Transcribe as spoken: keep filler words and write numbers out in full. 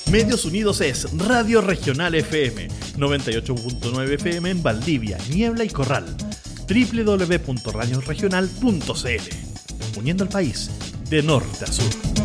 Medios Unidos es Radio Regional F M, noventa y ocho punto nueve F M en Valdivia, Niebla y Corral. doble u doble u doble u punto radio regional punto c l. Uniendo al país de norte a sur.